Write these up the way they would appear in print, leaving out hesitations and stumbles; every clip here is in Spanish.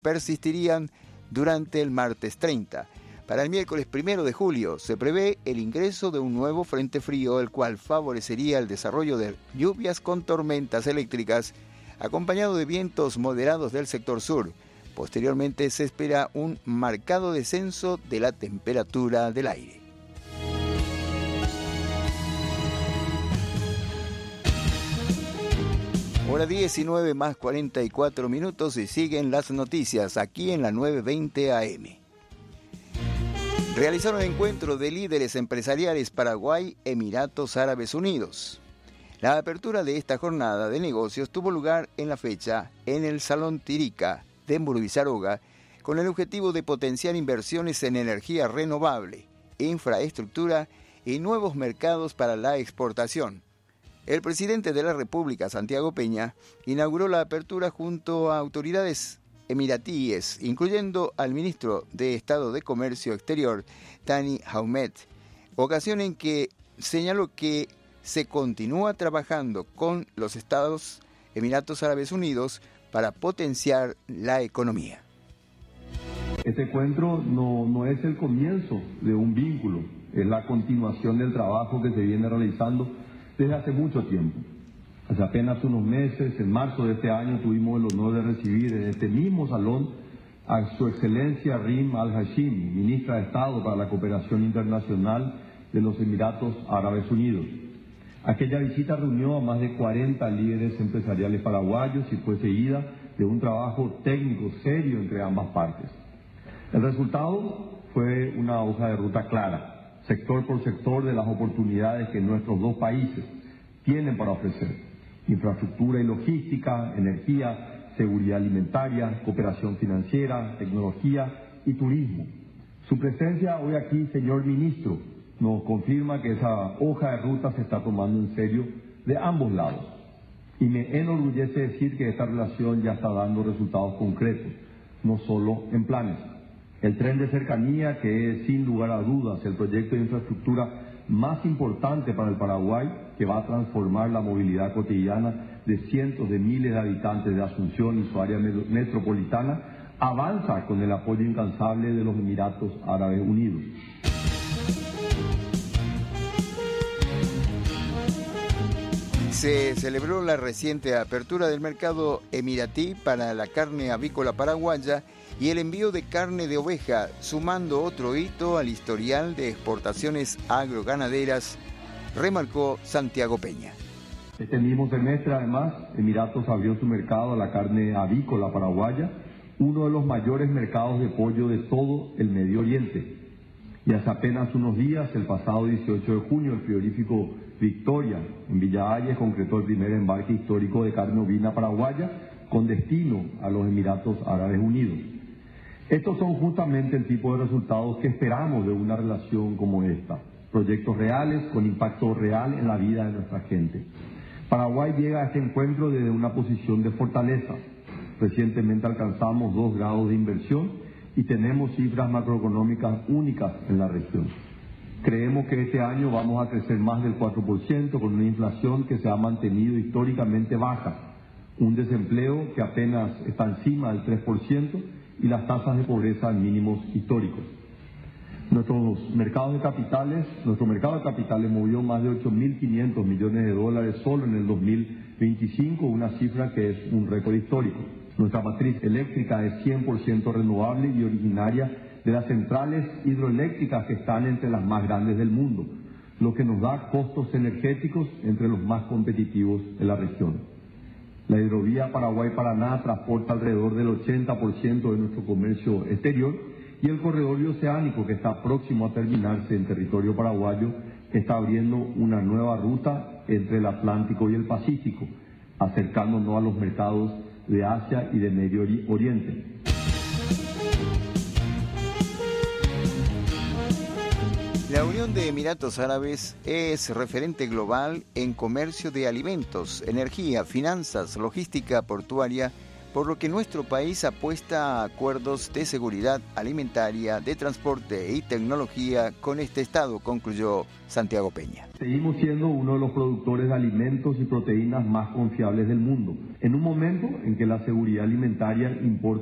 persistirían durante el martes 30. Para el miércoles 1 de julio se prevé el ingreso de un nuevo frente frío, el cual favorecería el desarrollo de lluvias con tormentas eléctricas, acompañado de vientos moderados del sector sur. Posteriormente se espera un marcado descenso de la temperatura del aire. Hora 19 más 44 minutos y siguen las noticias aquí en la 9:20 AM. Realizaron encuentro de líderes empresariales Paraguay, Emiratos Árabes Unidos. La apertura de esta jornada de negocios tuvo lugar en la fecha en el Salón Tirica de Murvizaroga, con el objetivo de potenciar inversiones en energía renovable, infraestructura y nuevos mercados para la exportación. El presidente de la República, Santiago Peña, inauguró la apertura junto a autoridades emiratíes, incluyendo al ministro de Estado de Comercio Exterior, Thani Hamed, ocasión en que señaló que se continúa trabajando con los Emiratos Árabes Unidos para potenciar la economía. Este encuentro no es el comienzo de un vínculo, es la continuación del trabajo que se viene realizando desde hace mucho tiempo. Hace apenas unos meses, en marzo de este año, tuvimos el honor de recibir en este mismo salón a Su Excelencia Rim Al-Hashimi, Ministra de Estado para la Cooperación Internacional de los Emiratos Árabes Unidos. Aquella visita reunió a más de 40 líderes empresariales paraguayos y fue seguida de un trabajo técnico serio entre ambas partes. El resultado fue una hoja de ruta clara, sector por sector, de las oportunidades que nuestros dos países tienen para ofrecer: infraestructura y logística, energía, seguridad alimentaria, cooperación financiera, tecnología y turismo. Su presencia hoy aquí, señor ministro, nos confirma que esa hoja de ruta se está tomando en serio de ambos lados. Y me enorgullece decir que esta relación ya está dando resultados concretos, no solo en planes. El tren de cercanía, que es sin lugar a dudas el proyecto de infraestructura más importante para el Paraguay, que va a transformar la movilidad cotidiana de cientos de miles de habitantes de Asunción y su área metropolitana, avanza con el apoyo incansable de los Emiratos Árabes Unidos. Se celebró la reciente apertura del mercado emiratí para la carne avícola paraguaya y el envío de carne de oveja, sumando otro hito al historial de exportaciones agroganaderas, remarcó Santiago Peña. Este mismo semestre, además, Emiratos abrió su mercado a la carne avícola paraguaya, uno de los mayores mercados de pollo de todo el Medio Oriente. Y hace apenas unos días, el pasado 18 de junio, el frigorífico Victoria, en Villa Ayes, concretó el primer embarque histórico de carne ovina paraguaya con destino a los Emiratos Árabes Unidos. Estos son justamente el tipo de resultados que esperamos de una relación como esta. Proyectos reales con impacto real en la vida de nuestra gente. Paraguay llega a este encuentro desde una posición de fortaleza. Recientemente alcanzamos 2 grados de inversión y tenemos cifras macroeconómicas únicas en la región. Creemos que este año vamos a crecer más del 4% con una inflación que se ha mantenido históricamente baja, un desempleo que apenas está encima del 3% y las tasas de pobreza en mínimos históricos. Nuestro mercado de capitales movió más de 8.500 millones de dólares solo en el 2025, una cifra que es un récord histórico. Nuestra matriz eléctrica es 100% renovable y originaria de las centrales hidroeléctricas que están entre las más grandes del mundo, lo que nos da costos energéticos entre los más competitivos de la región. La hidrovía Paraguay-Paraná transporta alrededor del 80% de nuestro comercio exterior y el corredor bioceánico, que está próximo a terminarse en territorio paraguayo, está abriendo una nueva ruta entre el Atlántico y el Pacífico, acercándonos a los mercados de Asia y de Medio Oriente. La Unión de Emiratos Árabes es referente global en comercio de alimentos, energía, finanzas, logística portuaria, por lo que nuestro país apuesta a acuerdos de seguridad alimentaria, de transporte y tecnología con este Estado, concluyó Santiago Peña. Seguimos siendo uno de los productores de alimentos y proteínas más confiables del mundo, en un momento en que la seguridad alimentaria importa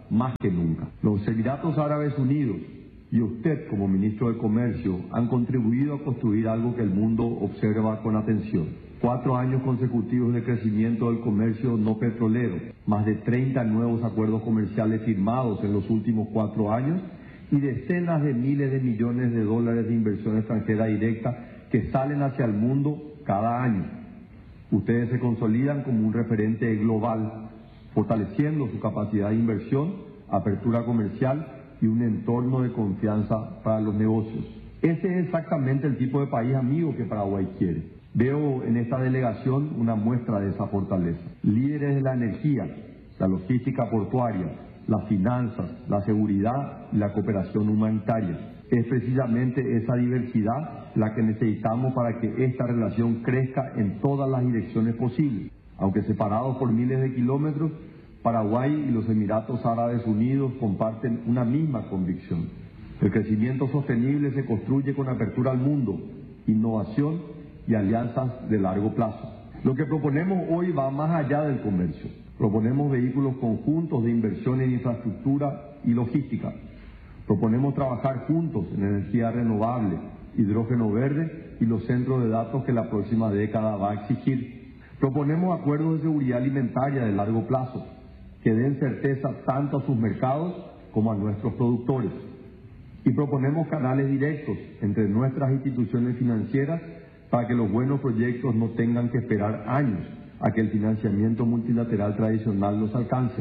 más que nunca. Los Emiratos Árabes Unidos y usted como ministro de Comercio han contribuido a construir algo que el mundo observa con atención. 4 años consecutivos de crecimiento del comercio no petrolero, más de 30 nuevos acuerdos comerciales firmados en los últimos 4 años y decenas de miles de millones de dólares de inversión extranjera directa que salen hacia el mundo cada año. Ustedes se consolidan como un referente global, fortaleciendo su capacidad de inversión, apertura comercial y un entorno de confianza para los negocios. Ese es exactamente el tipo de país amigo que Paraguay quiere. Veo en esta delegación una muestra de esa fortaleza. Líderes de la energía, la logística portuaria, las finanzas, la seguridad y la cooperación humanitaria. Es precisamente esa diversidad la que necesitamos para que esta relación crezca en todas las direcciones posibles. Aunque separados por miles de kilómetros, Paraguay y los Emiratos Árabes Unidos comparten una misma convicción. El crecimiento sostenible se construye con apertura al mundo, innovación y alianzas de largo plazo. Lo que proponemos hoy va más allá del comercio. Proponemos vehículos conjuntos de inversión en infraestructura y logística. Proponemos trabajar juntos en energía renovable, hidrógeno verde y los centros de datos que la próxima década va a exigir. Proponemos acuerdos de seguridad alimentaria de largo plazo que den certeza tanto a sus mercados como a nuestros productores. Y proponemos canales directos entre nuestras instituciones financieras para que los buenos proyectos no tengan que esperar años a que el financiamiento multilateral tradicional los alcance.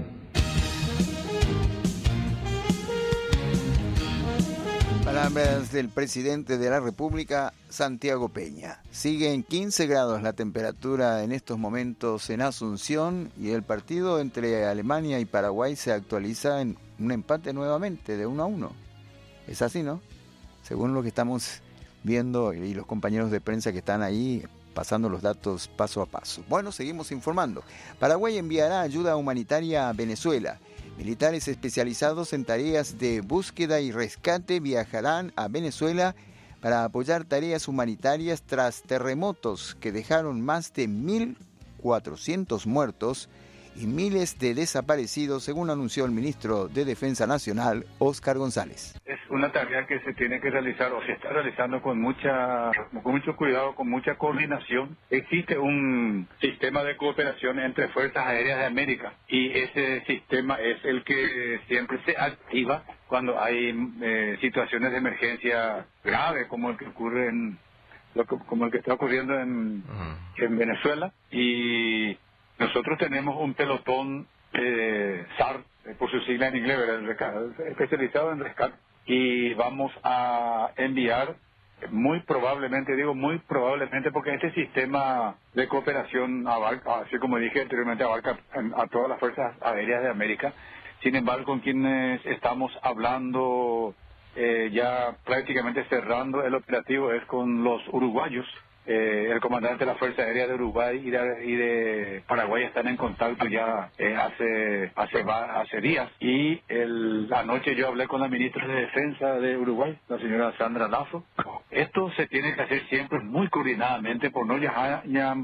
Palabras del presidente de la República, Santiago Peña. Sigue en 15 grados la temperatura en estos momentos en Asunción y el partido entre Alemania y Paraguay se actualiza en un empate nuevamente de 1-1. Es así, ¿no? Según lo que estamos viendo y los compañeros de prensa que están ahí pasando los datos paso a paso. Bueno, seguimos informando. Paraguay enviará ayuda humanitaria a Venezuela. Militares especializados en tareas de búsqueda y rescate viajarán a Venezuela para apoyar tareas humanitarias tras terremotos que dejaron más de 1.400 muertos y miles de desaparecidos, según anunció el ministro de Defensa Nacional, Óscar González. Es una tarea que se tiene que realizar o se está realizando con mucho cuidado, con mucha coordinación. Existe un sistema de cooperación entre Fuerzas Aéreas de América y ese sistema es el que siempre se activa cuando hay situaciones de emergencia grave como el que ocurre como el que está ocurriendo en Venezuela. Y nosotros tenemos un pelotón SAR, por su sigla en inglés, especializado en rescate, y vamos a enviar muy probablemente porque este sistema de cooperación abarca, así como dije anteriormente, abarca a todas las Fuerzas Aéreas de América. Sin embargo, con quienes estamos hablando ya prácticamente cerrando el operativo es con los uruguayos. El comandante de la Fuerza Aérea de Uruguay y de Paraguay están en contacto ya hace días. Y anoche yo hablé con la ministra de Defensa de Uruguay, la señora Sandra Lazo. Esto se tiene que hacer siempre muy coordinadamente por no ya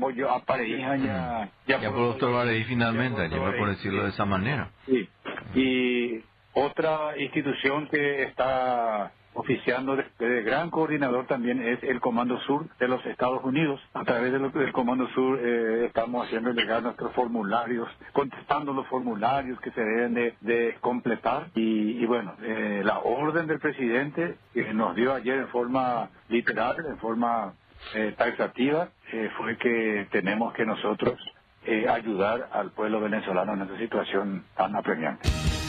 por ahí finalmente, por decirlo de esa manera. Sí. Y otra institución que está oficiando de gran coordinador también es el Comando Sur de los Estados Unidos. A través del Comando Sur estamos haciendo llegar nuestros formularios, contestando los formularios que se deben de completar. Y bueno, la orden del presidente que nos dio ayer en forma literal, en forma taxativa, fue que tenemos que nosotros ayudar al pueblo venezolano en esta situación tan apremiante.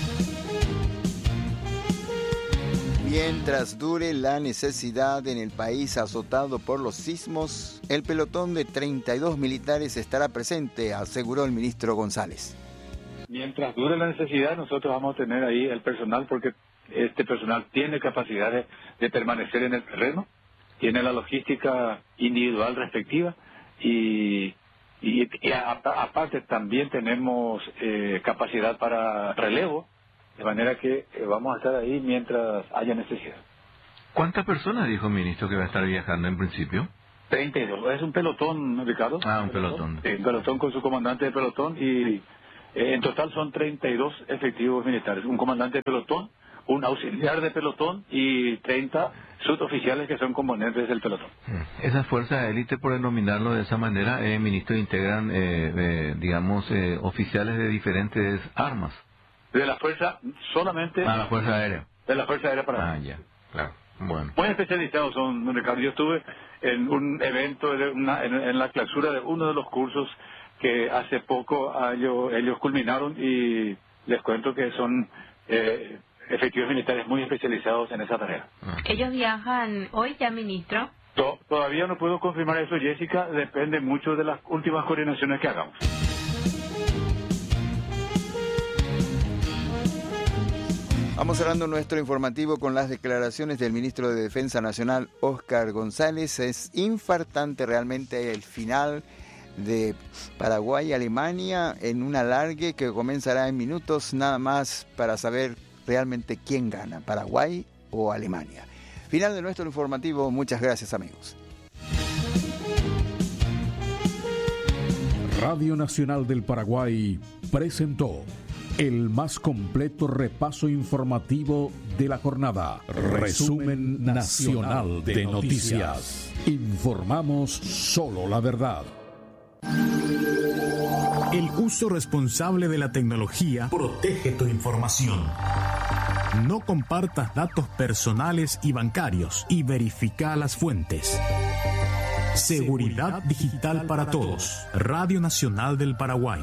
Mientras dure la necesidad en el país azotado por los sismos, el pelotón de 32 militares estará presente, aseguró el ministro González. Mientras dure la necesidad, nosotros vamos a tener ahí el personal, porque este personal tiene capacidad de permanecer en el terreno, tiene la logística individual respectiva y aparte también tenemos capacidad para relevo. De manera que vamos a estar ahí mientras haya necesidad. ¿Cuántas personas dijo el ministro que va a estar viajando en principio? 32. Es un pelotón, Ricardo. Un pelotón. Sí, un pelotón con su comandante de pelotón y En total son 32 efectivos militares, un comandante de pelotón, un auxiliar de pelotón y 30 suboficiales que son componentes del pelotón. Esas fuerzas de élite, por denominarlo de esa manera, ministro, integran, oficiales de diferentes armas. De la fuerza solamente... la Fuerza Aérea. De la Fuerza Aérea para... ya, claro. Bueno. Muy especializados son, don Ricardo. Yo estuve en un evento, en la clausura de uno de los cursos que hace poco ellos culminaron, y les cuento que son efectivos militares muy especializados en esa tarea. ¿Ellos viajan hoy ya, ministro? Todavía no puedo confirmar eso, Jessica. Depende mucho de las últimas coordinaciones que hagamos. Vamos cerrando nuestro informativo con las declaraciones del ministro de Defensa Nacional, Óscar González. Es infartante realmente el final de Paraguay y Alemania en un alargue que comenzará en minutos nada más para saber realmente quién gana, Paraguay o Alemania. Final de nuestro informativo. Muchas gracias, amigos. Radio Nacional del Paraguay presentó el más completo repaso informativo de la jornada. Resumen nacional de noticias. Informamos solo la verdad. El uso responsable de la tecnología protege tu información. No compartas datos personales y bancarios y verifica las fuentes. Seguridad digital para todos. Radio Nacional del Paraguay.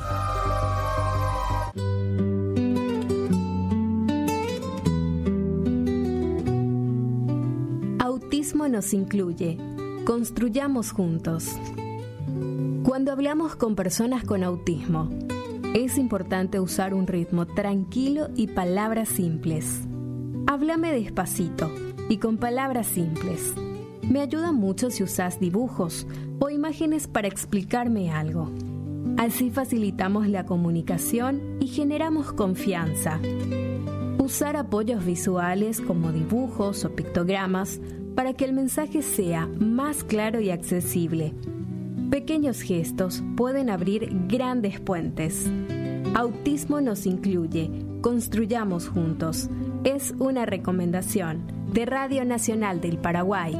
Autismo nos incluye. Construyamos juntos. Cuando hablamos con personas con autismo, es importante usar un ritmo tranquilo y palabras simples. Háblame despacito y con palabras simples. Me ayuda mucho si usas dibujos o imágenes para explicarme algo. Así facilitamos la comunicación y generamos confianza. Usar apoyos visuales como dibujos o pictogramas para que el mensaje sea más claro y accesible. Pequeños gestos pueden abrir grandes puentes. Autismo nos incluye. Construyamos juntos. Es una recomendación de Radio Nacional del Paraguay.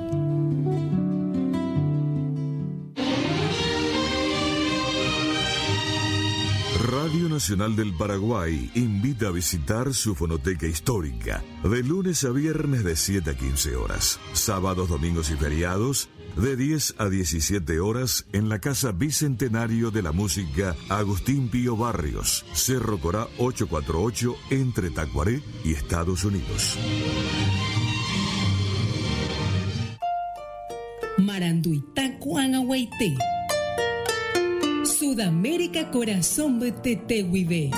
Radio Nacional del Paraguay invita a visitar su fonoteca histórica de lunes a viernes de 7 a 15 horas, sábados, domingos y feriados de 10 a 17 horas en la Casa Bicentenario de la Música Agustín Pío Barrios, Cerro Corá 848, entre Tacuaré y Estados Unidos. Maranduitacuanahuaité. Sudamérica Corazón Betetehuibe.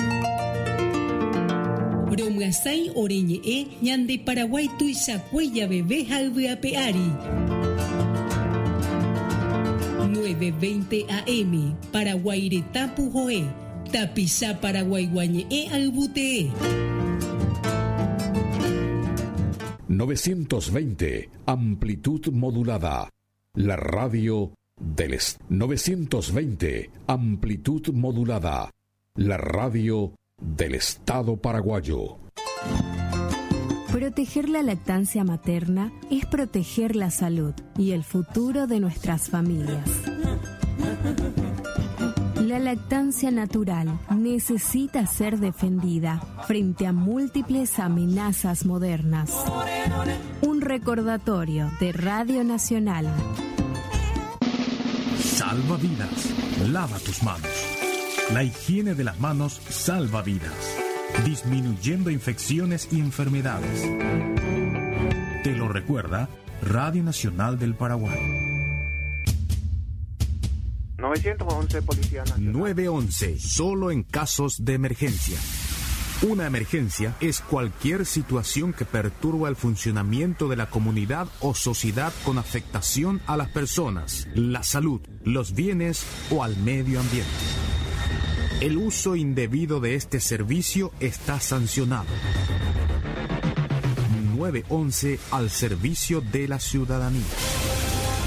Romgasai Oreñe Ñande Paraguay Tuisacuella Bebé Jalbeapeari. 9:20 AM, Paraguairetapu Joé, Tapizá Paraguayguañe Albutee. 920, amplitud modulada. La radio del 920, amplitud modulada. La radio del Estado paraguayo. Proteger la lactancia materna es proteger la salud y el futuro de nuestras familias. La lactancia natural necesita ser defendida frente a múltiples amenazas modernas. Un recordatorio de Radio Nacional. Salva vidas. Lava tus manos. La higiene de las manos salva vidas, disminuyendo infecciones y enfermedades. Te lo recuerda Radio Nacional del Paraguay. 911 Policía Nacional. 911, solo en casos de emergencia. Una emergencia es cualquier situación que perturba el funcionamiento de la comunidad o sociedad con afectación a las personas, la salud, los bienes o al medio ambiente. El uso indebido de este servicio está sancionado. 911 al servicio de la ciudadanía.